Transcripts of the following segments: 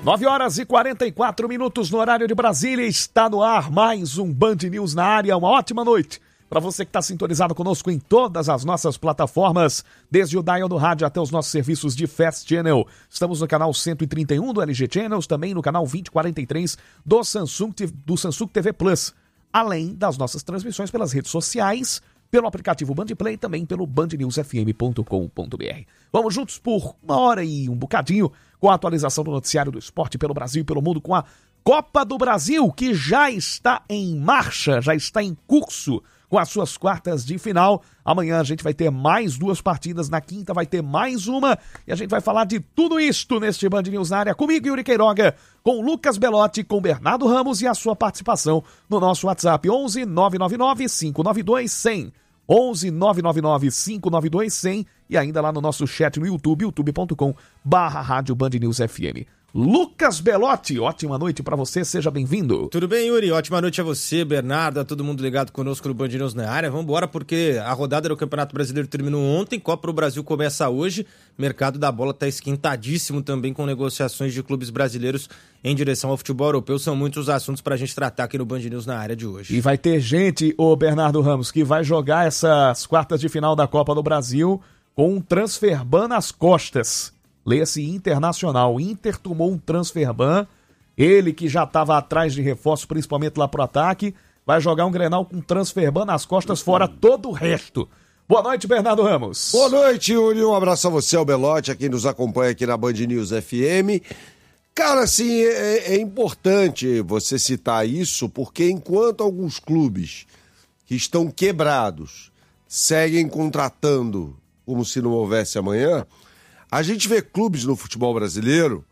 9h44 no horário de Brasília, está no ar mais um Band News na área. Uma ótima noite para você que está sintonizado conosco em todas as nossas plataformas, desde o dial do rádio até os nossos serviços de Fast Channel. Estamos no canal 131 do LG Channels, também no canal 2043 do Samsung TV Plus, além das nossas transmissões pelas redes sociais, pelo aplicativo Bandplay e também pelo bandnewsfm.com.br. Vamos juntos por uma hora e um bocadinho com a atualização do noticiário do esporte pelo Brasil e pelo mundo, com a Copa do Brasil, que já está em marcha, já está em curso com as suas quartas de final. Amanhã a gente vai ter mais 2 partidas, na quinta vai ter mais uma, e a gente vai falar de tudo isto neste Band News na área, comigo, Yuri Queiroga, com Lucas Belotti, com Bernardo Ramos e a sua participação no nosso WhatsApp 11 999 592 100. 11 999 592 100 e ainda lá no nosso chat no YouTube, youtube.com/Rádio Band News FM. Lucas Belotti, ótima noite pra você, seja bem-vindo. Tudo bem, Yuri? Ótima noite a você, Bernardo, a todo mundo ligado conosco no Band News na área. Vambora, porque a rodada do Campeonato Brasileiro terminou ontem, Copa do Brasil começa hoje, mercado da bola tá esquentadíssimo também com negociações de clubes brasileiros em direção ao futebol europeu. São muitos os assuntos pra gente tratar aqui no Band News na área de hoje. E vai ter gente, ô Bernardo Ramos, que vai jogar essas quartas de final da Copa do Brasil com um transferban nas costas. Leia-se Internacional. Inter tomou um transferban. Ele que já estava atrás de reforço, principalmente lá pro ataque, vai jogar um Grenal com transferban nas costas, fora todo o resto. Boa noite, Bernardo Ramos. Boa noite, Yuri. Um abraço a você, ao Belotti, a quem nos acompanha aqui na Band News FM. Cara, assim, é importante você citar isso, porque enquanto alguns clubes que estão quebrados seguem contratando como se não houvesse amanhã, a gente vê clubes no futebol brasileiro,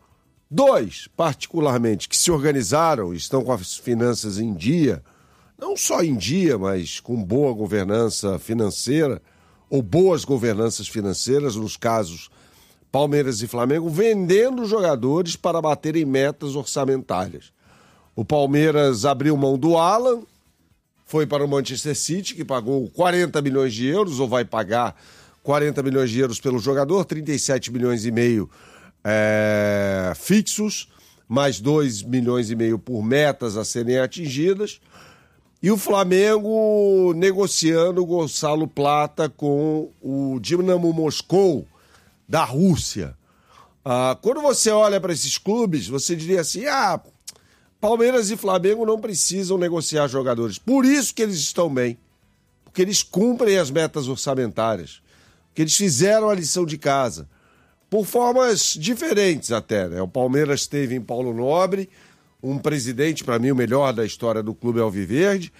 2 particularmente, que se organizaram, estão com as finanças em dia, não só em dia, mas com boa governança financeira, ou boas governanças financeiras, nos casos Palmeiras e Flamengo, vendendo jogadores para baterem metas orçamentárias. O Palmeiras abriu mão do Alan, foi para o Manchester City, que pagou 40 milhões de euros, ou vai pagar 40 milhões de euros pelo jogador, 37 milhões e meio fixos, mais 2 milhões e meio por metas a serem atingidas. E o Flamengo negociando o Gonçalo Plata com o Dinamo Moscou, da Rússia. Quando você olha para esses clubes, você diria assim, Palmeiras e Flamengo não precisam negociar jogadores. Por isso que eles estão bem, porque eles cumprem as metas orçamentárias, que eles fizeram a lição de casa, por formas diferentes até, né? O Palmeiras teve em Paulo Nobre um presidente, para mim, o melhor da história do clube alviverde,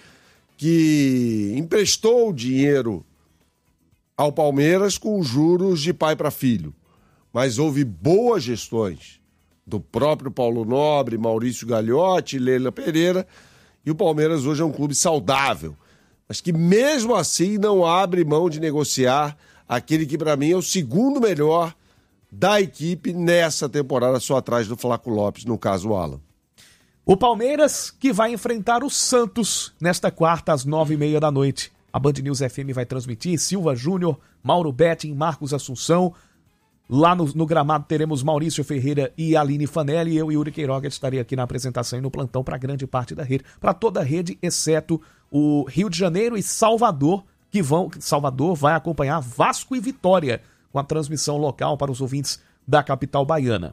que emprestou dinheiro ao Palmeiras com juros de pai para filho. Mas houve boas gestões do próprio Paulo Nobre, Maurício Gagliotti, Leila Pereira, e o Palmeiras hoje é um clube saudável, mas que mesmo assim não abre mão de negociar aquele que para mim é o segundo melhor da equipe nessa temporada, só atrás do Flaco Lopes, no caso o Alan. O Palmeiras que vai enfrentar o Santos nesta quarta às 9h30 da noite. A Band News FM vai transmitir Silva Júnior, Mauro Betting, Marcos Assunção. Lá no gramado teremos Maurício Ferreira e Aline Fanelli, e eu e Yuri Queiroga estarei aqui na apresentação e no plantão para grande parte da rede, para toda a rede, exceto o Rio de Janeiro e Salvador, Salvador vai acompanhar Vasco e Vitória com a transmissão local para os ouvintes da capital baiana.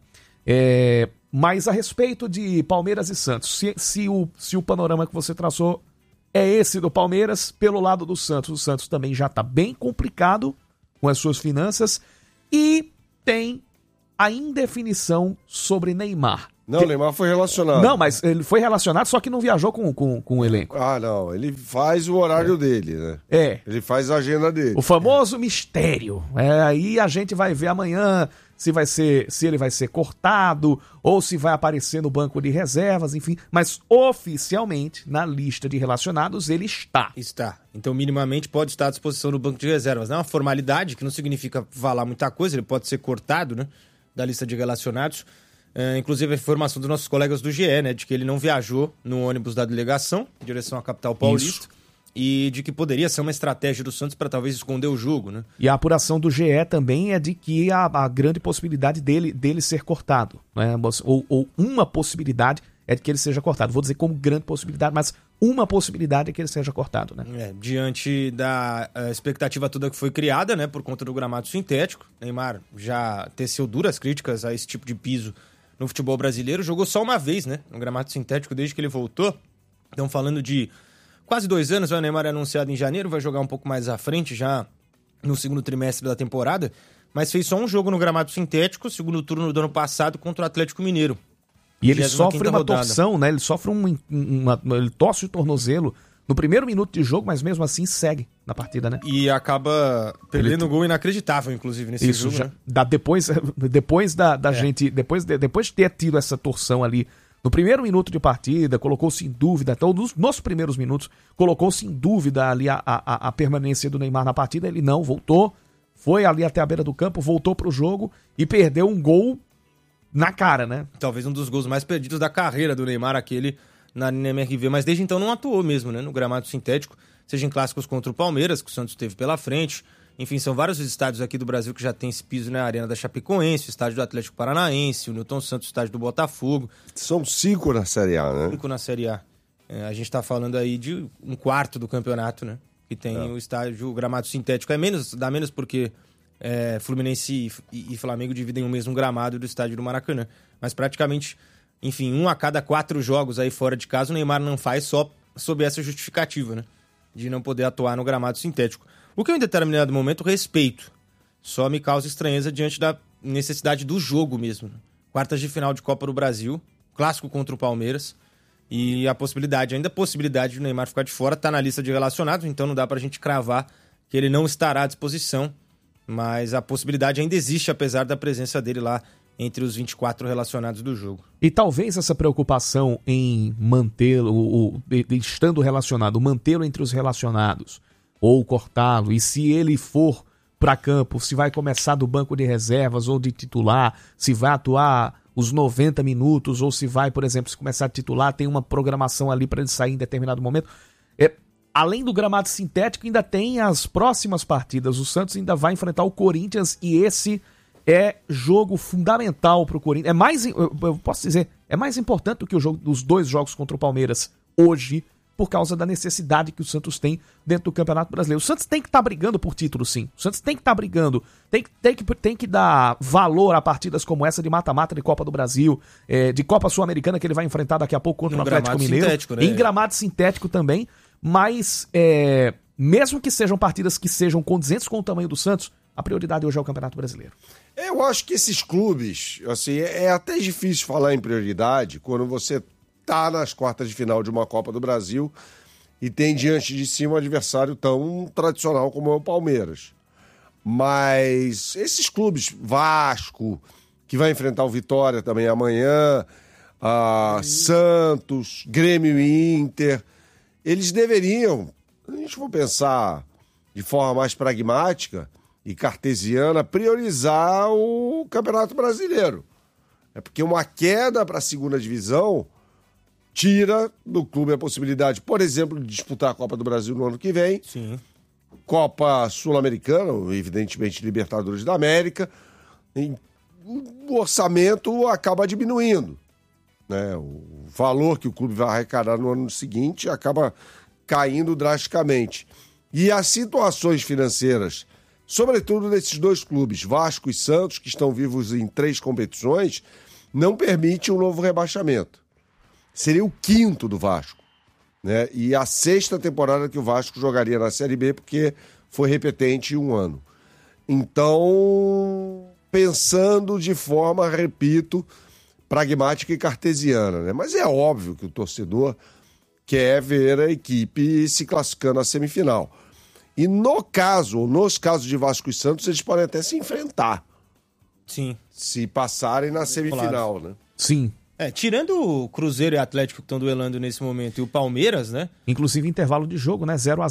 Mas a respeito de Palmeiras e Santos, se o panorama que você traçou é esse do Palmeiras, pelo lado do Santos, o Santos também já está bem complicado com as suas finanças e tem a indefinição sobre Neymar. Não, o Neymar foi relacionado. Não, mas ele foi relacionado, só que não viajou com o elenco. Não, ele faz o horário dele, né? Ele faz a agenda dele. O famoso mistério. Aí a gente vai ver amanhã se ele vai ser cortado ou se vai aparecer no banco de reservas, enfim. Mas oficialmente, na lista de relacionados, ele está. Está. Então, minimamente, pode estar à disposição no banco de reservas. Não é uma formalidade, que não significa falar muita coisa, ele pode ser cortado, né, da lista de relacionados. Inclusive a informação dos nossos colegas do GE, né, de que ele não viajou no ônibus da delegação em direção à capital paulista. e de que poderia ser uma estratégia do Santos para talvez esconder o jogo, né? E a apuração do GE também é de que a grande possibilidade dele ser cortado, né? Ou uma possibilidade é de que ele seja cortado. Vou dizer como grande possibilidade, mas uma possibilidade é que ele seja cortado, né? Diante da expectativa toda que foi criada, né, por conta do gramado sintético, Neymar já teceu duras críticas a esse tipo de piso no futebol brasileiro, jogou só uma vez, né, no gramado sintético desde que ele voltou. Estão falando de quase 2 anos, o Neymar é anunciado em janeiro, vai jogar um pouco mais à frente já no segundo trimestre da temporada, mas fez só um jogo no gramado sintético, segundo turno do ano passado contra o Atlético Mineiro. E ele sofre uma torção, né? Ele sofre ele torce o tornozelo no primeiro minuto de jogo, mas mesmo assim segue na partida, né? E acaba perdendo um gol inacreditável, inclusive, nesse jogo, já, né? Depois de ter tido essa torção ali no primeiro minuto de partida, colocou-se em dúvida, até nos primeiros minutos, colocou-se em dúvida ali a permanência do Neymar na partida, ele não, voltou, foi ali até a beira do campo, voltou pro jogo e perdeu um gol na cara, né? Talvez um dos gols mais perdidos da carreira do Neymar, aquele na MRV, mas desde então não atuou mesmo, né? No gramado sintético, seja em clássicos contra o Palmeiras, que o Santos teve pela frente. Enfim, são vários os estádios aqui do Brasil que já tem esse piso, né? A Arena da Chapecoense, o estádio do Atlético Paranaense, o Newton Santos, o estádio do Botafogo. São 5 na Série A, né? 5 na Série A. A gente tá falando aí de um quarto do campeonato, né? Que tem o estádio, o gramado sintético. Dá menos porque Fluminense e Flamengo dividem o mesmo gramado do estádio do Maracanã. Mas praticamente, enfim, 1 a cada 4 jogos aí fora de casa, o Neymar não faz só sob essa justificativa, né? De não poder atuar no gramado sintético. O que eu em determinado momento respeito. Só me causa estranheza diante da necessidade do jogo mesmo. Né? Quartas de final de Copa do Brasil, clássico contra o Palmeiras. E a possibilidade de o Neymar ficar de fora está na lista de relacionados, então não dá pra gente cravar que ele não estará à disposição. Mas a possibilidade ainda existe, apesar da presença dele lá entre os 24 relacionados do jogo. E talvez essa preocupação em mantê-lo, estando relacionado, mantê-lo entre os relacionados, ou cortá-lo, e se ele for para campo, se vai começar do banco de reservas ou de titular, se vai atuar os 90 minutos, ou se vai, por exemplo, se começar a titular, tem uma programação ali para ele sair em determinado momento. Além do gramado sintético, ainda tem as próximas partidas. O Santos ainda vai enfrentar o Corinthians e esse é jogo fundamental para o Corinthians. Eu posso dizer, é mais importante do que os 2 jogos contra o Palmeiras hoje, por causa da necessidade que o Santos tem dentro do Campeonato Brasileiro. O Santos tem que estar brigando por título, sim. O Santos tem que estar brigando. Tem que dar valor a partidas como essa de mata-mata de Copa do Brasil, de Copa Sul-Americana que ele vai enfrentar daqui a pouco contra o Atlético Mineiro. Né? Em gramado sintético também. Mas, mesmo que sejam partidas que sejam condizentes com o tamanho do Santos, a prioridade hoje é o Campeonato Brasileiro. Eu acho que esses clubes, assim, é até difícil falar em prioridade quando você tá nas quartas de final de uma Copa do Brasil e tem diante de si um adversário tão tradicional como é o Palmeiras. Mas esses clubes, Vasco, que vai enfrentar o Vitória também amanhã, Santos, Grêmio e Inter, eles deveriam, a gente for pensar de forma mais pragmática e cartesiana, priorizar o Campeonato Brasileiro. É porque uma queda para a segunda divisão tira do clube a possibilidade, por exemplo, de disputar a Copa do Brasil no ano que vem. Sim. Copa Sul-Americana, evidentemente Libertadores da América. O orçamento acaba diminuindo. Né? O valor que o clube vai arrecadar no ano seguinte acaba caindo drasticamente. E as situações financeiras, sobretudo desses 2 clubes, Vasco e Santos, que estão vivos em 3 competições, não permite um novo rebaixamento. Seria o 5º do Vasco. Né? E a 6ª temporada que o Vasco jogaria na Série B, porque foi repetente em um ano. Então, pensando de forma, repito, pragmática e cartesiana, né? Mas é óbvio que o torcedor quer ver a equipe se classificando à semifinal. E nos casos de Vasco e Santos, eles podem até se enfrentar. Sim. Se passarem na semifinal, né? Sim. Tirando o Cruzeiro e Atlético que estão duelando nesse momento e o Palmeiras, né? Inclusive intervalo de jogo, né? 0-0.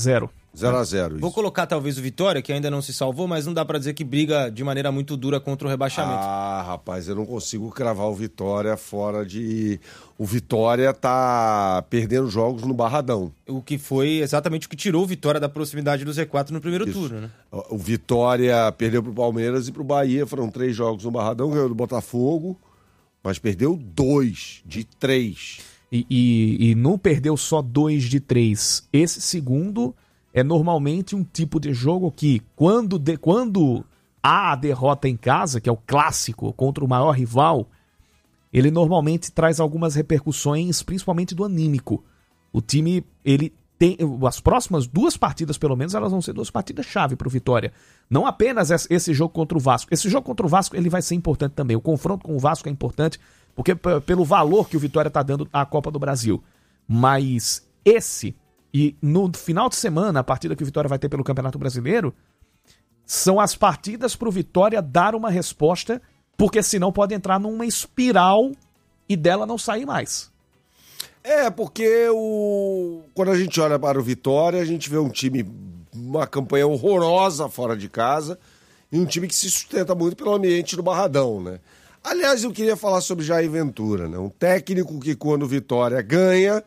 0-0. Vou colocar talvez o Vitória, que ainda não se salvou, mas não dá pra dizer que briga de maneira muito dura contra o rebaixamento. Ah, rapaz, eu não consigo cravar o Vitória fora de... O Vitória tá perdendo jogos no Barradão. O que foi exatamente o que tirou o Vitória da proximidade do Z4 no primeiro turno, né? O Vitória perdeu pro Palmeiras e pro Bahia, foram 3 jogos no Barradão, ganhou do Botafogo, mas perdeu 2 de 3. E não perdeu só 2 de 3. Esse segundo é normalmente um tipo de jogo que, quando há a derrota em casa, que é o clássico contra o maior rival, ele normalmente traz algumas repercussões, principalmente do anímico. O time, ele tem... As próximas 2 partidas, pelo menos, elas vão ser 2 partidas-chave para o Vitória. Não apenas esse jogo contra o Vasco. Esse jogo contra o Vasco, ele vai ser importante também. O confronto com o Vasco é importante, porque pelo valor que o Vitória está dando à Copa do Brasil. Mas e no final de semana, a partida que o Vitória vai ter pelo Campeonato Brasileiro, são as partidas para o Vitória dar uma resposta, porque senão pode entrar numa espiral e dela não sair mais. Porque quando a gente olha para o Vitória, a gente vê um time, uma campanha horrorosa fora de casa, e um time que se sustenta muito pelo ambiente do Barradão, né? Aliás, eu queria falar sobre Jair Ventura, né? Um técnico que quando o Vitória ganha,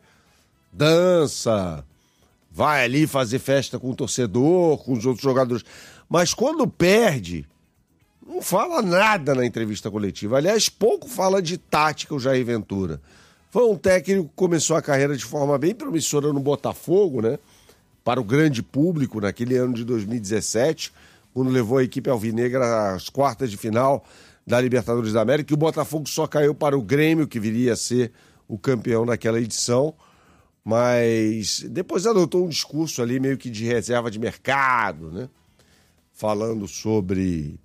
dança, vai ali fazer festa com o torcedor, com os outros jogadores. Mas quando perde, não fala nada na entrevista coletiva. Aliás, pouco fala de tática o Jair Ventura. Foi um técnico que começou a carreira de forma bem promissora no Botafogo, né? Para o grande público, naquele ano de 2017, quando levou a equipe alvinegra às quartas de final da Libertadores da América, e o Botafogo só caiu para o Grêmio, que viria a ser o campeão naquela edição. Mas depois adotou um discurso ali meio que de reserva de mercado, né? Falando sobre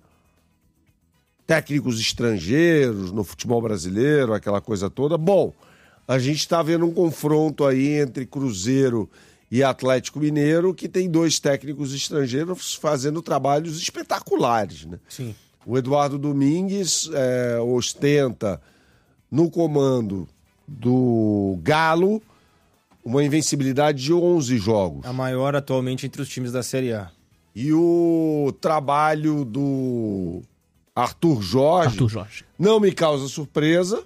técnicos estrangeiros no futebol brasileiro, aquela coisa toda. Bom, a gente está vendo um confronto aí entre Cruzeiro e Atlético Mineiro, que tem 2 técnicos estrangeiros fazendo trabalhos espetaculares, né? Sim. O Eduardo Domingues ostenta no comando do Galo uma invencibilidade de 11 jogos. A maior atualmente entre os times da Série A. E o trabalho do Arthur Jorge não me causa surpresa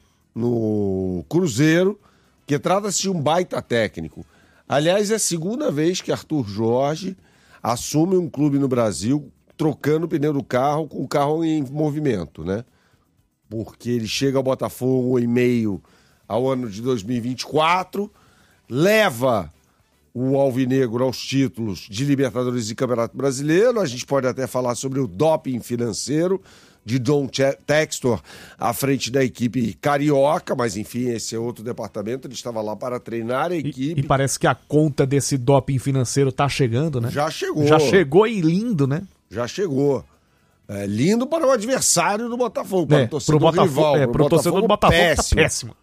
no Cruzeiro, que trata-se de um baita técnico. Aliás, é a segunda vez que Arthur Jorge assume um clube no Brasil trocando o pneu do carro com o carro em movimento, né? Porque ele chega ao Botafogo em meio ao ano de 2024, leva o alvinegro aos títulos de Libertadores e Campeonato Brasileiro. A gente pode até falar sobre o doping financeiro de Don Textor à frente da equipe carioca, mas enfim, esse é outro departamento. Ele estava lá para treinar a equipe. E parece que a conta desse doping financeiro tá chegando, né? Já chegou. Já chegou e lindo, né? Já chegou. Lindo para o adversário do Botafogo, para o torcedor rival. Para o torcedor do Botafogo tá péssimo.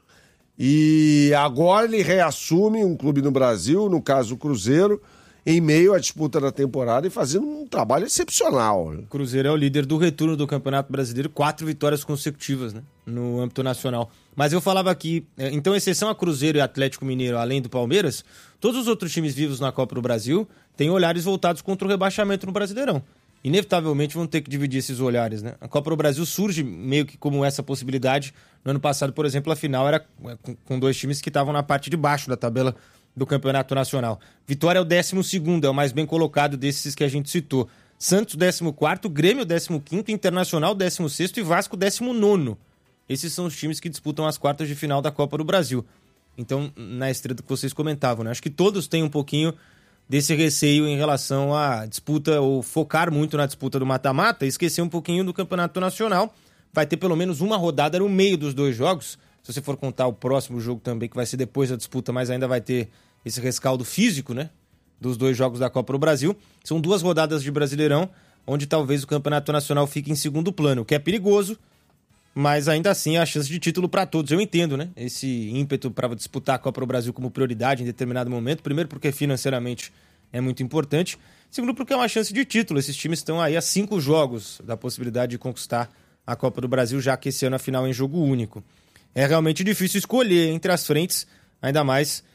E agora ele reassume um clube no Brasil, no caso o Cruzeiro, em meio à disputa da temporada e fazendo um trabalho excepcional. O Cruzeiro é o líder do retorno do Campeonato Brasileiro, 4 vitórias consecutivas, né, no âmbito nacional. Mas eu falava aqui, então, exceção a Cruzeiro e Atlético Mineiro, além do Palmeiras, todos os outros times vivos na Copa do Brasil têm olhares voltados contra o rebaixamento no Brasileirão. Inevitavelmente vão ter que dividir esses olhares, né? A Copa do Brasil surge meio que como essa possibilidade. No ano passado, por exemplo, a final era com 2 times que estavam na parte de baixo da tabela do Campeonato Nacional. Vitória é o 12º, é o mais bem colocado desses que a gente citou. Santos, 14º, Grêmio, 15º, Internacional, 16º e Vasco, 19º. Esses são os times que disputam as quartas de final da Copa do Brasil. Então, na estrela que vocês comentavam, né? Acho que todos têm um pouquinho desse receio em relação à disputa, ou focar muito na disputa do mata-mata e esquecer um pouquinho do Campeonato Nacional. Vai ter pelo menos uma rodada no meio dos 2 jogos. Se você for contar o próximo jogo também, que vai ser depois da disputa, mas ainda vai ter esse rescaldo físico, né? Dos 2 jogos da Copa do Brasil. São 2 rodadas de Brasileirão, onde talvez o Campeonato Nacional fique em segundo plano, o que é perigoso, mas ainda assim é a chance de título para todos. Eu entendo, né? Esse ímpeto para disputar a Copa do Brasil como prioridade em determinado momento. Primeiro porque financeiramente é muito importante. Segundo porque é uma chance de título. Esses times estão aí a 5 jogos da possibilidade de conquistar a Copa do Brasil, já que esse ano a final é em jogo único. É realmente difícil escolher entre as frentes, ainda mais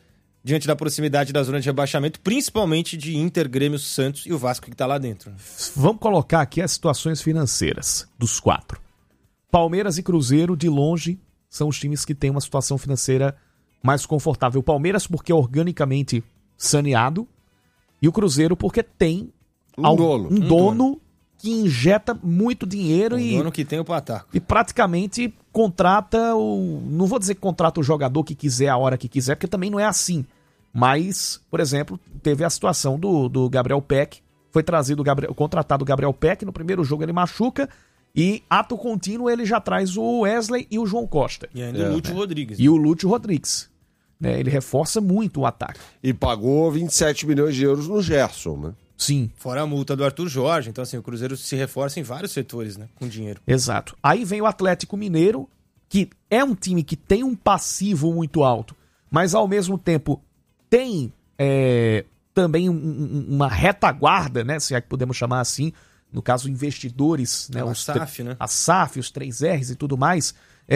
diante da proximidade da zona de rebaixamento, principalmente de Inter, Grêmio, Santos e o Vasco que está lá dentro. Vamos colocar aqui as situações financeiras dos 4. Palmeiras e Cruzeiro, de longe, são os times que têm uma situação financeira mais confortável. O Palmeiras porque é organicamente saneado e o Cruzeiro porque tem um dono que injeta muito dinheiro e dono que tem o pataco. E praticamente contrata não vou dizer que contrata o jogador que quiser a hora que quiser, porque também não é assim. Mas, por exemplo, teve a situação do Gabriel Peck, foi contratado o Gabriel Peck, no primeiro jogo ele machuca e ato contínuo ele já traz o Wesley e o João Costa. E ainda o Lúcio Rodrigues. E o Lúcio Rodrigues. Ele reforça muito o ataque. E pagou 27 milhões de euros no Gerson, né? Sim. Fora a multa do Arthur Jorge. Então, assim, o Cruzeiro se reforça em vários setores, né? Com dinheiro. Exato. Aí vem o Atlético Mineiro, que é um time que tem um passivo muito alto, mas ao mesmo tempo tem também uma retaguarda, né? Se é que podemos chamar assim, no caso, investidores, né? A SAF, né? A SAF, os 3Rs e tudo mais,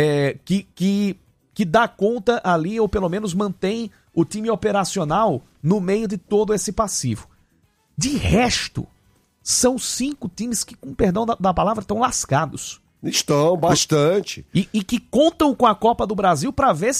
que dá conta ali, ou pelo menos mantém o time operacional no meio de todo esse passivo. De resto, são 5 times que, com perdão da palavra, estão lascados. Estão, bastante. E que contam com a Copa do Brasil para ver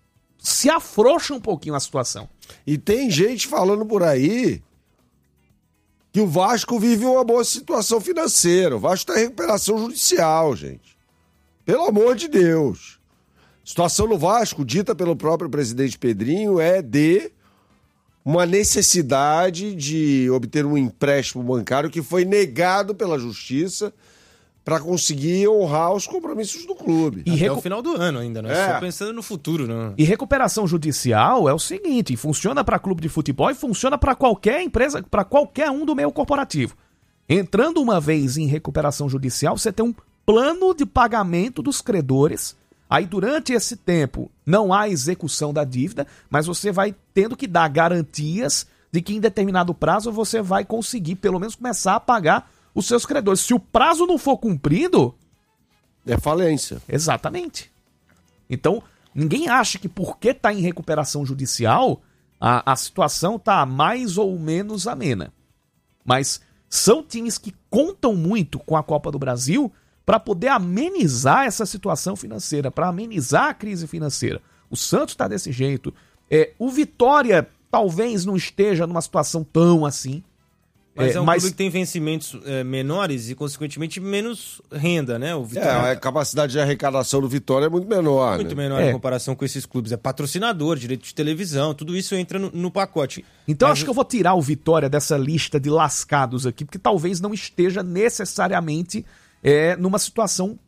se afrouxa um pouquinho a situação. E tem gente falando por aí que o Vasco vive uma boa situação financeira. O Vasco está em recuperação judicial, gente. Pelo amor de Deus. A situação no Vasco, dita pelo próprio presidente Pedrinho, é de uma necessidade de obter um empréstimo bancário que foi negado pela Justiça para conseguir honrar os compromissos do clube. E até o final do ano ainda, não é só pensando no futuro. Não. E recuperação judicial é o seguinte, funciona para clube de futebol e funciona para qualquer empresa, para qualquer um do meio corporativo. Entrando uma vez em recuperação judicial, você tem um plano de pagamento dos credores. Aí durante esse tempo não há execução da dívida, mas você vai tendo que dar garantias de que em determinado prazo você vai conseguir pelo menos começar a pagar os seus credores. Se o prazo não for cumprido... é falência. Exatamente. Então, ninguém acha que porque está em recuperação judicial, a situação está mais ou menos amena. Mas são times que contam muito com a Copa do Brasil para poder amenizar essa situação financeira, para amenizar a crise financeira. O Santos está desse jeito. O Vitória talvez não esteja numa situação tão assim. Mas é um clube que tem vencimentos menores e, consequentemente, menos renda, né? O Vitória... a capacidade de arrecadação do Vitória é muito menor. Muito menor em comparação com esses clubes. É patrocinador, direito de televisão, tudo isso entra no pacote. Então acho que eu vou tirar o Vitória dessa lista de lascados aqui, porque talvez não esteja necessariamente numa situação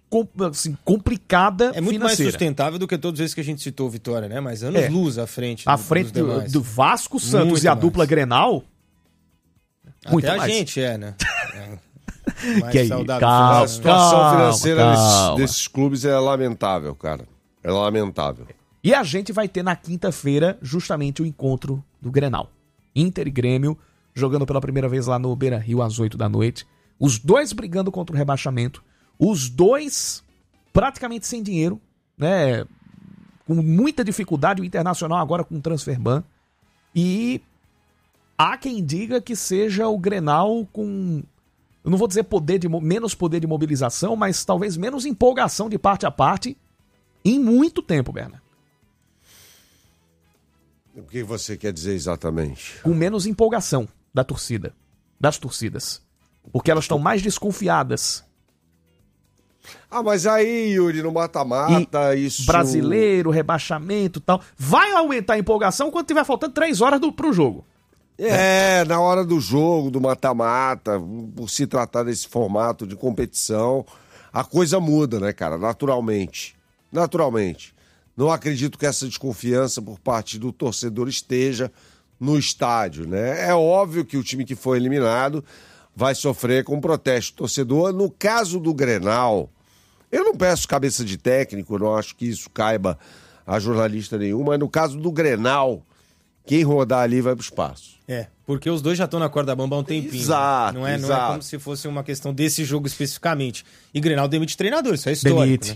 complicada financeira. É muito mais sustentável do que todos esses que a gente citou, Vitória, né? Mas anos-luz à frente. À frente do Vasco, Santos muito e a dupla Grenal... Muito até mais. A gente né? Mais que saudável. A situação financeira desses clubes é lamentável, cara. É lamentável. E a gente vai ter na quinta-feira justamente o encontro do Grenal. Inter e Grêmio, jogando pela primeira vez lá no Beira-Rio às 8 da noite. Os dois brigando contra o rebaixamento. Os dois praticamente sem dinheiro, né? Com muita dificuldade. O Internacional agora com o transfer ban. E... há quem diga que seja o Grenal com, eu não vou dizer menos poder de mobilização, mas talvez menos empolgação de parte a parte em muito tempo, Bernardo. O que você quer dizer exatamente? Com menos empolgação das torcidas. Porque elas estão mais desconfiadas. Mas aí, Yuri, no mata-mata, isso... brasileiro, rebaixamento e tal. Vai aumentar a empolgação quando tiver faltando 3 horas pro jogo. Na hora do jogo, do mata-mata, por se tratar desse formato de competição, a coisa muda, né, cara? Naturalmente. Não acredito que essa desconfiança por parte do torcedor esteja no estádio, né? É óbvio que o time que foi eliminado vai sofrer com protesto do torcedor. No caso do Grenal, eu não peço cabeça de técnico, não acho que isso caiba a jornalista nenhum, mas no caso do Grenal, quem rodar ali vai pro espaço. Porque os dois já estão na corda bamba há um tempinho. Exato, não é como se fosse uma questão desse jogo especificamente. E Grenal demite treinador, isso é histórico, né?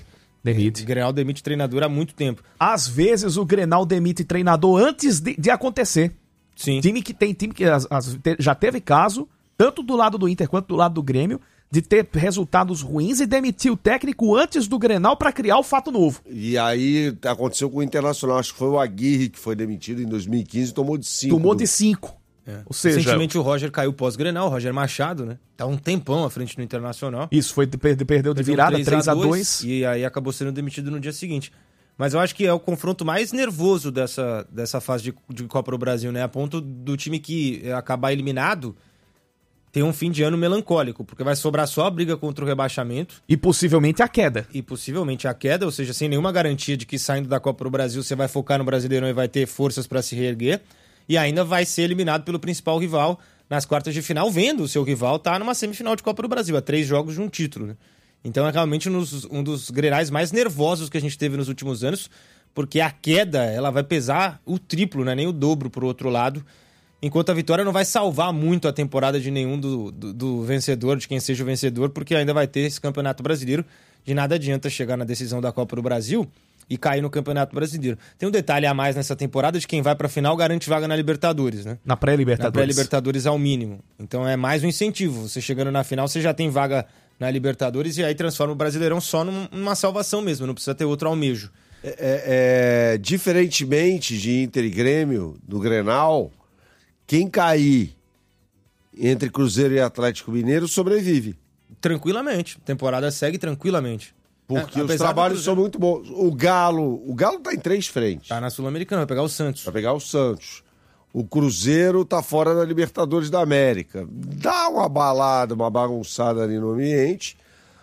Demite. O Grenal demite treinador há muito tempo. Às vezes o Grenal demite treinador antes de acontecer. Sim. Time que já teve caso, tanto do lado do Inter quanto do lado do Grêmio, de ter resultados ruins e demitir o técnico antes do Grenal para criar o fato novo. E aí aconteceu com o Internacional, acho que foi o Aguirre que foi demitido em 2015 e tomou de 5. Tomou de 5. Ou seja, recentemente o Roger caiu pós-Grenal, o Roger Machado, né? Tá um tempão à frente do Internacional. Isso, perdeu de virada, 3-2. E aí acabou sendo demitido no dia seguinte. Mas eu acho que é o confronto mais nervoso dessa fase de Copa do Brasil, né? A ponto do time que acabar eliminado ter um fim de ano melancólico, porque vai sobrar só a briga contra o rebaixamento. E possivelmente a queda. Ou seja, sem nenhuma garantia de que saindo da Copa do Brasil você vai focar no Brasileirão e vai ter forças para se reerguer. E ainda vai ser eliminado pelo principal rival nas quartas de final, vendo o seu rival estar numa semifinal de Copa do Brasil, a 3 jogos de um título, né? Então é realmente um dos grenais mais nervosos que a gente teve nos últimos anos, porque a queda ela vai pesar o triplo, né? Nem o dobro pro outro lado, enquanto a vitória não vai salvar muito a temporada de nenhum do vencedor, de quem seja o vencedor, porque ainda vai ter esse Campeonato Brasileiro. De nada adianta chegar na decisão da Copa do Brasil e cair no Campeonato Brasileiro. Tem um detalhe a mais nessa temporada de quem vai pra final garante vaga na Libertadores, né? Na pré-Libertadores. Na pré-Libertadores ao mínimo. Então é mais um incentivo. Você chegando na final, você já tem vaga na Libertadores e aí transforma o Brasileirão só numa salvação mesmo, não precisa ter outro almejo. Diferentemente de Inter e Grêmio, do Grenal, quem cair entre Cruzeiro e Atlético Mineiro sobrevive. Tranquilamente. A temporada segue tranquilamente. Porque os trabalhos são muito bons. O Galo tá em 3 frentes. Tá na Sul-Americana, vai pegar o Santos. Vai pegar o Santos. O Cruzeiro tá fora da Libertadores da América. Dá uma balada, uma bagunçada ali no ambiente,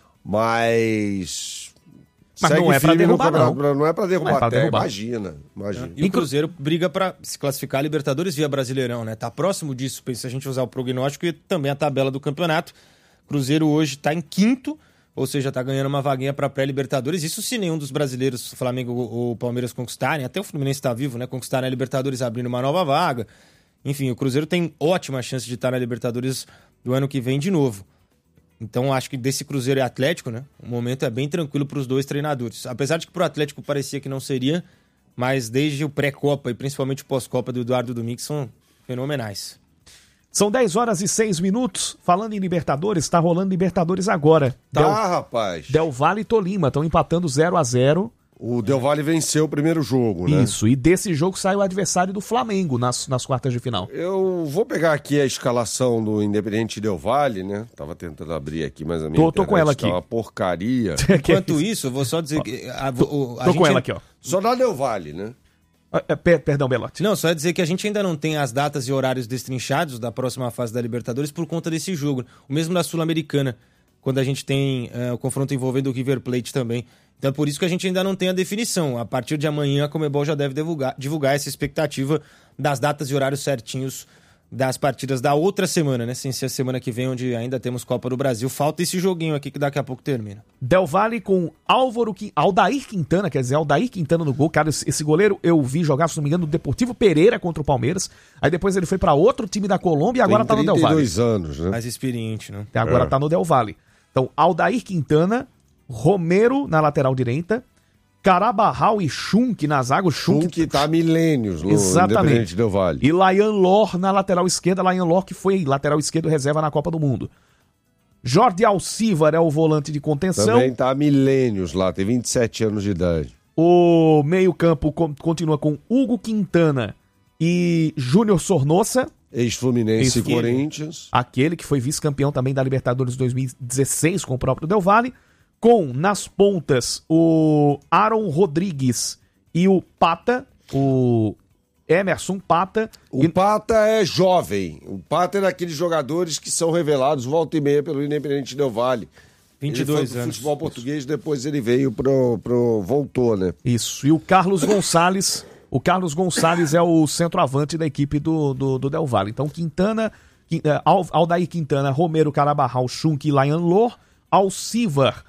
mas não é pra derrubar, não. Não é pra derrubar, pra derrubar. Imagina. E o Cruzeiro briga pra se classificar a Libertadores via Brasileirão, né? Tá próximo disso, se a gente usar o prognóstico e também a tabela do campeonato. Cruzeiro hoje tá em 5º, ou seja, tá ganhando uma vaguinha para pré-Libertadores. Isso se nenhum dos brasileiros, Flamengo ou Palmeiras, conquistarem. Até o Fluminense está vivo, né? Conquistarem a Libertadores abrindo uma nova vaga. Enfim, o Cruzeiro tem ótima chance de estar na Libertadores do ano que vem de novo. Então, acho que desse Cruzeiro e Atlético, né? O momento é bem tranquilo para os dois treinadores. Apesar de que pro Atlético parecia que não seria, mas desde o pré-Copa e principalmente o pós-Copa do Eduardo Domingues são fenomenais. São 10h06. Falando em Libertadores, tá rolando Libertadores agora. Rapaz. Del Valle e Tolima estão empatando 0-0. O Del Valle venceu o primeiro jogo, né? Isso, e desse jogo sai o adversário do Flamengo nas quartas de final. Eu vou pegar aqui a escalação do Independente Del Valle, né? Tava tentando abrir aqui, mas a minha tô com ela aqui. Tá uma porcaria. Enquanto isso, eu vou só dizer que... Tô com ela aqui, ó. Só dá Del Valle, né? Perdão, Belotti. Não, só é dizer que a gente ainda não tem as datas e horários destrinchados da próxima fase da Libertadores por conta desse jogo. O mesmo da Sul-Americana, quando a gente tem o confronto envolvendo o River Plate também. Então é por isso que a gente ainda não tem a definição. A partir de amanhã a Conmebol já deve divulgar essa expectativa das datas e horários certinhos das partidas da outra semana, né? Sem ser a semana que vem, onde ainda temos Copa do Brasil. Falta esse joguinho aqui que daqui a pouco termina. Del Valle com Aldair Quintana, quer dizer, Aldair Quintana no gol. Cara, esse goleiro eu vi jogar, se não me engano, no Deportivo Pereira contra o Palmeiras. Aí depois ele foi pra outro time da Colômbia e agora tá no Del Valle. 32 anos, né? Mais experiente, né? E agora tá no Del Valle. Então, Aldair Quintana, Romero na lateral direita, Carabarral e Schunk na zaga. Schunk tá há milênios no Independente Del Valle. E Layan Lor na lateral esquerda. Layan Lor que foi lateral esquerdo reserva na Copa do Mundo. Jordi Alcívar é o volante de contenção. Também tá há milênios lá, tem 27 anos de idade. O meio-campo continua com Hugo Quintana e Júnior Sornosa. Ex-Fluminense e Corinthians. Aquele que foi vice-campeão também da Libertadores 2016 com o próprio Del Valle. Com, nas pontas, o Aaron Rodrigues e o Pata, o Emerson Pata. O Pata é jovem. O Pata é daqueles jogadores que são revelados volta e meia pelo Independente Del Valle. 22 anos. Futebol português, depois ele veio voltou, né? Isso. E o Carlos Gonçalves. O Carlos Gonçalves é o centroavante da equipe do Del Valle. Então, Aldair Quintana, Romero, Carabarral, Schunk e Layan Lor, Alcívar,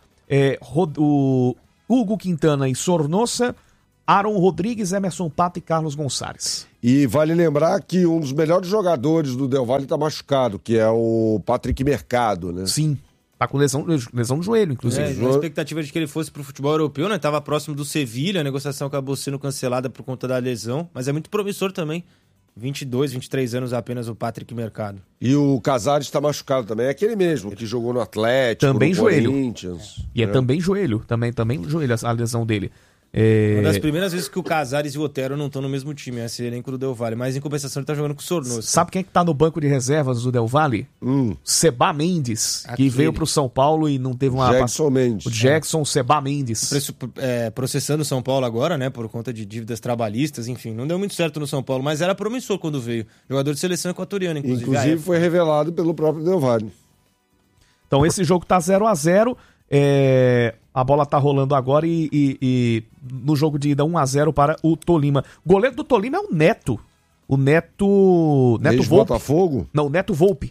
o Hugo Quintana e Sornosa, Aaron Rodrigues, Emerson Pata e Carlos Gonçalves. E vale lembrar que um dos melhores jogadores do Del Valle está machucado, que é o Patrick Mercado, né? Sim. Tá com lesão no joelho, inclusive. A expectativa de que ele fosse pro futebol europeu, né? Tava próximo do Sevilha, a negociação acabou sendo cancelada por conta da lesão, mas é muito promissor também. 22, 23 anos apenas o Patrick Mercado. E o Casares está machucado também. É aquele mesmo que jogou no Atlético, também no joelho. Corinthians. E é também joelho. Também joelho a lesão dele. Uma das primeiras vezes que o Casares e o Otero não estão no mesmo time, esse elenco do Del Valle. Mas em compensação ele tá jogando com o Sornoso. Sabe quem é que tá no banco de reservas do Del Valle? Seba Mendes, que veio pro São Paulo e não teve uma... Jackson Mendes. O Jackson, Seba Mendes. Processando o São Paulo agora, né? Por conta de dívidas trabalhistas, enfim. Não deu muito certo no São Paulo, mas era promissor quando veio. Jogador de seleção equatoriana, inclusive. Inclusive foi revelado pelo próprio Del Valle. Então esse jogo tá 0-0. A bola tá rolando agora e no jogo de ida 1-0 para o Tolima. O goleiro do Tolima é o Neto. O Neto Volpe. Botafogo? Não, o Neto Volpe.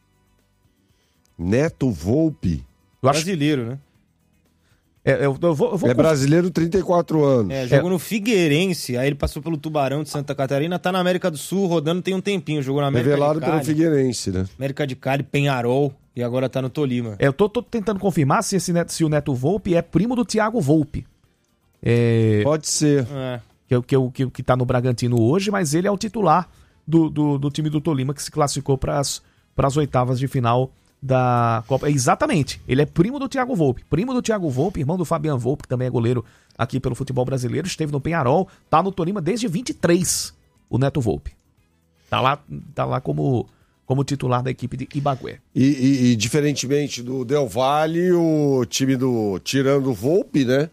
Neto Volpe? Brasileiro, né? Eu vou brasileiro, 34 anos. Jogou no Figueirense, aí ele passou pelo Tubarão de Santa Catarina, tá na América do Sul, rodando tem um tempinho, jogou na América revelado de Cali. pelo Figueirense, né? América de Cali, Penharol, e agora tá no Tolima. Eu tô tentando confirmar se o Neto Volpe é primo do Thiago Volpe. Pode ser. Que tá no Bragantino hoje, mas ele é o titular do time do Tolima, que se classificou para as oitavas de final da Copa. Exatamente, ele é primo do Thiago Volpe. Primo do Thiago Volpe, irmão do Fabian Volpe, que também é goleiro aqui pelo futebol brasileiro, esteve no Penharol, tá no Tolima desde 23, o Neto Volpe. Tá lá como titular da equipe de Ibagué. E diferentemente do Del Valle, o time tirando o Volpe, né?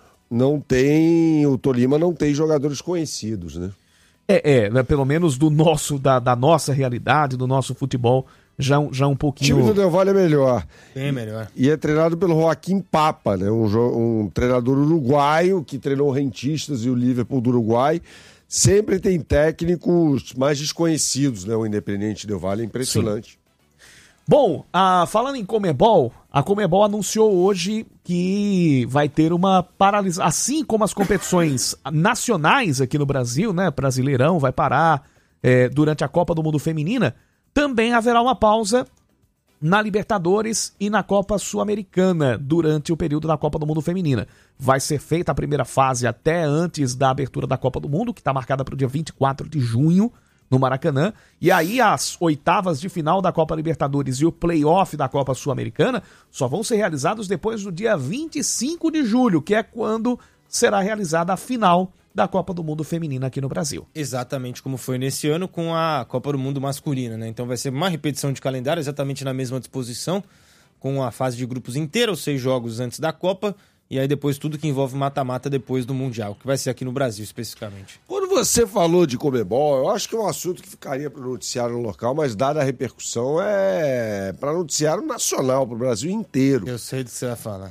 O Tolima não tem jogadores conhecidos, né? Né, pelo menos da nossa realidade, do nosso futebol, já um pouquinho... O time do Del Valle é melhor. Bem melhor. E é treinado pelo Joaquim Papa, né? Um treinador uruguaio que treinou o Rentistas e o Liverpool do Uruguai. Sempre tem técnicos mais desconhecidos, né? O Independente Del Valle é impressionante. Sim. Bom, falando em Conmebol, a Conmebol anunciou hoje que vai ter uma paralisação, assim como as competições nacionais aqui no Brasil, né? Brasileirão vai parar durante a Copa do Mundo Feminina, também haverá uma pausa na Libertadores e na Copa Sul-Americana durante o período da Copa do Mundo Feminina. Vai ser feita a primeira fase até antes da abertura da Copa do Mundo, que está marcada para o dia 24 de junho, no Maracanã. E aí as oitavas de final da Copa Libertadores e o play-off da Copa Sul-Americana só vão ser realizados depois do dia 25 de julho, que é quando será realizada a final da Copa do Mundo Feminina aqui no Brasil. Exatamente como foi nesse ano com a Copa do Mundo Masculina, né? Então vai ser uma repetição de calendário, exatamente na mesma disposição, com a fase de grupos inteira, os 6 jogos antes da Copa, e aí depois tudo que envolve mata-mata depois do Mundial, que vai ser aqui no Brasil especificamente. Quando você falou de Conmebol, eu acho que é um assunto que ficaria para o noticiário local, mas dada a repercussão é para noticiário nacional, para o Brasil inteiro. Eu sei do que você vai falar.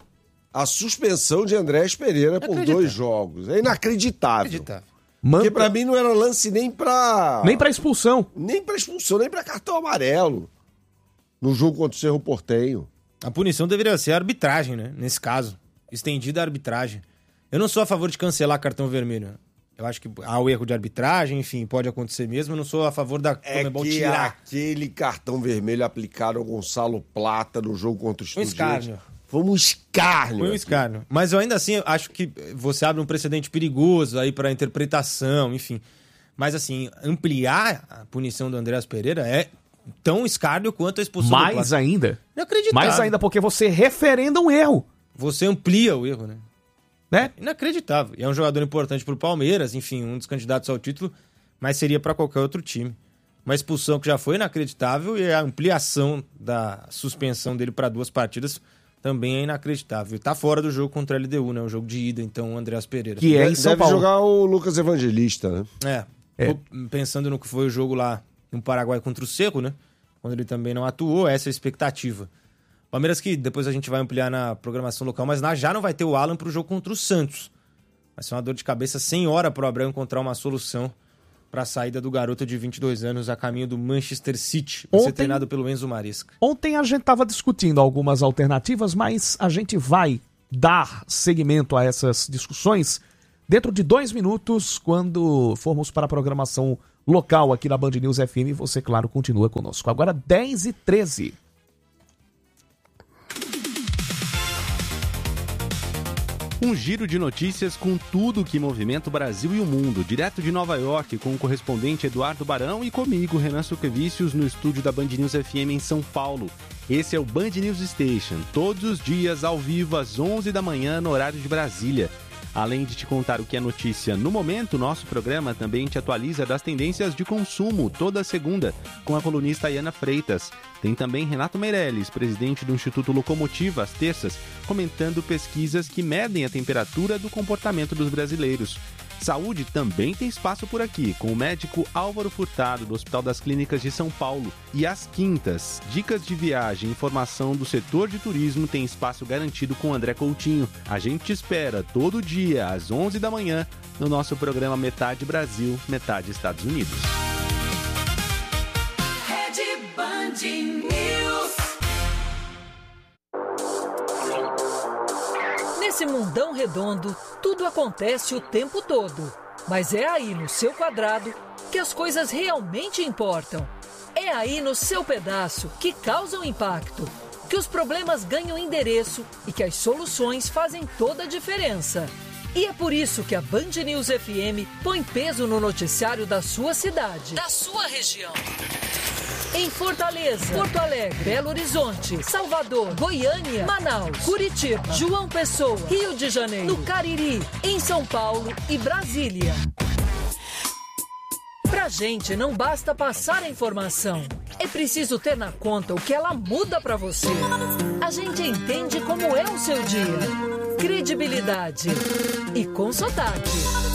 A suspensão de Andrés Pereira por 2 jogos. É inacreditável. Porque pra mim não era lance nem pra expulsão. Nem pra expulsão, nem pra cartão amarelo. No jogo contra o Cerro Porteño. A punição deveria ser a arbitragem, né? Nesse caso. Estendida a arbitragem. Eu não sou a favor de cancelar cartão vermelho. Eu acho que há o erro de arbitragem, enfim, pode acontecer mesmo. Eu não sou a favor da Conmebol tirar. Aquele cartão vermelho aplicado ao Gonçalo Plata no jogo contra o Estudiantes. Escárnio. Foi um escárnio. Foi um escárnio. Mas eu ainda assim acho que você abre um precedente perigoso aí para interpretação, enfim. Mas assim, ampliar a punição do Andrés Pereira é tão escárnio quanto a expulsão do Plata. Mais ainda. Inacreditável. Mais ainda porque você referenda um erro. Você amplia o erro, né? Né? Inacreditável. E é um jogador importante pro Palmeiras, enfim, um dos candidatos ao título, mas seria para qualquer outro time. Uma expulsão que já foi inacreditável e a ampliação da suspensão dele para 2 partidas também é inacreditável. Tá fora do jogo contra a LDU, né? O jogo de ida, então, o Andrés Pereira. Que é em São Paulo. Deve jogar o Lucas Evangelista, né? Pensando no que foi o jogo lá no Paraguai contra o Cerro, né? Quando ele também não atuou, essa é a expectativa. Palmeiras que depois a gente vai ampliar na programação local, mas já não vai ter o Alan pro jogo contra o Santos. Vai ser uma dor de cabeça sem hora pro Abrão encontrar uma solução para a saída do garoto de 22 anos a caminho do Manchester City, vai ser treinado pelo Enzo Maresca. Ontem a gente estava discutindo algumas alternativas, mas a gente vai dar seguimento a essas discussões dentro de 2 minutos, quando formos para a programação local aqui na Band News FM. Você, claro, continua conosco. Agora 10h13. Um giro de notícias com tudo que movimenta o Brasil e o mundo, direto de Nova York, com o correspondente Eduardo Barão e comigo, Renan Suquevicius, no estúdio da Band News FM em São Paulo. Esse é o Band News Station, todos os dias ao vivo às 11 da manhã no horário de Brasília. Além de te contar o que é notícia no momento, nosso programa também te atualiza das tendências de consumo toda segunda, com a colunista Iana Freitas. Tem também Renato Meirelles, presidente do Instituto Locomotiva, às terças, comentando pesquisas que medem a temperatura do comportamento dos brasileiros. Saúde também tem espaço por aqui, com o médico Álvaro Furtado, do Hospital das Clínicas de São Paulo. E às quintas, dicas de viagem e informação do setor de turismo tem espaço garantido com André Coutinho. A gente te espera todo dia, às 11 da manhã, no nosso programa Metade Brasil, Metade Estados Unidos. Rede Band News. Nesse mundão redondo, tudo acontece o tempo todo. Mas é aí no seu quadrado que as coisas realmente importam. É aí no seu pedaço que causam impacto, que os problemas ganham endereço e que as soluções fazem toda a diferença. E é por isso que a Band News FM põe peso no noticiário da sua cidade, da sua região. Em Fortaleza, Porto Alegre, Belo Horizonte, Salvador, Goiânia, Manaus, Curitiba, João Pessoa, Rio de Janeiro, no Cariri, em São Paulo e Brasília. Pra gente não basta passar a informação, é preciso ter na conta o que ela muda pra você. A gente entende como é o seu dia, credibilidade e com sotaque.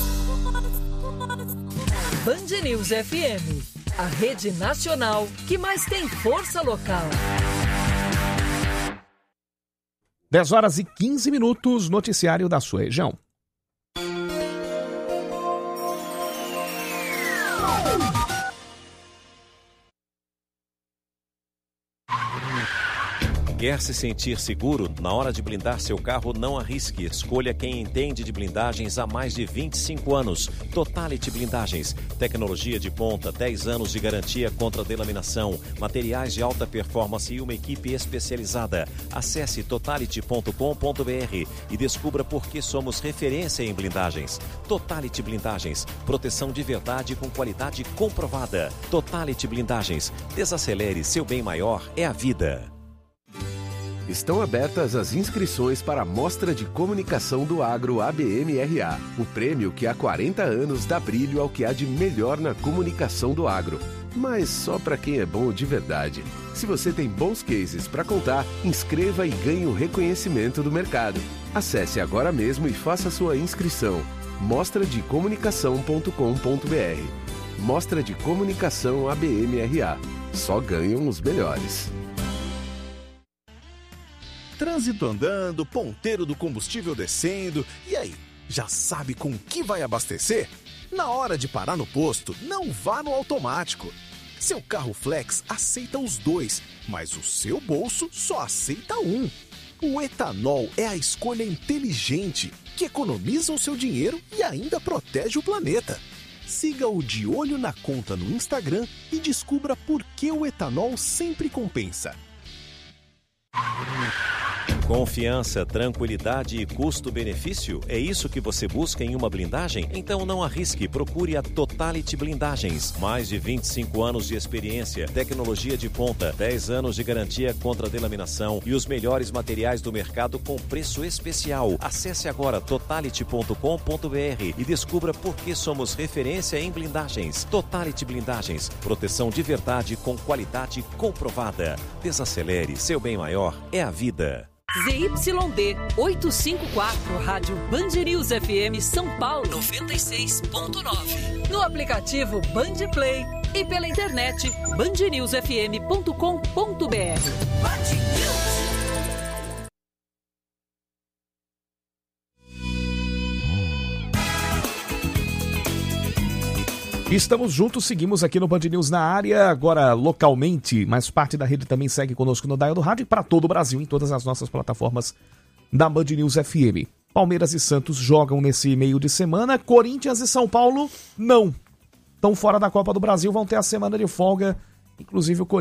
Band News FM. A rede nacional que mais tem força local. 10 horas e 15 minutos, noticiário da sua região. Quer se sentir seguro? Na hora de blindar seu carro, não arrisque. Escolha quem entende de blindagens há mais de 25 anos. Totality Blindagens. Tecnologia de ponta, 10 anos de garantia contra delaminação, materiais de alta performance e uma equipe especializada. Acesse totality.com.br e descubra por que somos referência em blindagens. Totality Blindagens. Proteção de verdade com qualidade comprovada. Totality Blindagens. Desacelere, seu bem maior é a vida. Estão abertas as inscrições para a Mostra de Comunicação do Agro ABM-RA, o prêmio que há 40 anos dá brilho ao que há de melhor na comunicação do agro. Mas só para quem é bom de verdade. Se você tem bons cases para contar, inscreva e ganhe o reconhecimento do mercado. Acesse agora mesmo e faça sua inscrição. mostradecomunicação.com.br. Mostra de Comunicação ABM-RA. Só ganham os melhores. Trânsito andando, ponteiro do combustível descendo. E aí, já sabe com que vai abastecer? Na hora de parar no posto, não vá no automático. Seu carro flex aceita os dois, mas o seu bolso só aceita um. O etanol é a escolha inteligente, que economiza o seu dinheiro e ainda protege o planeta. Siga o De Olho na Conta no Instagram e descubra por que o etanol sempre compensa. Confiança, tranquilidade e custo-benefício? É isso que você busca em uma blindagem? Então não arrisque, procure a Totality Blindagens. Mais de 25 anos de experiência, tecnologia de ponta, 10 anos de garantia contra delaminação e os melhores materiais do mercado com preço especial. Acesse agora totality.com.br e descubra por que somos referência em blindagens. Totality Blindagens, proteção de verdade com qualidade comprovada. Desacelere, seu bem maior é a vida. ZYD 854, Rádio Band News FM São Paulo 96.9. No aplicativo Band Play e pela internet bandnewsfm.com.br. Band News. Estamos juntos, seguimos aqui no Band News na área, agora localmente, mas parte da rede também segue conosco no Dial do Rádio e para todo o Brasil, em todas as nossas plataformas da Band News FM. Palmeiras e Santos jogam nesse meio de semana, Corinthians e São Paulo não. Estão fora da Copa do Brasil, vão ter a semana de folga, inclusive o Corinthians.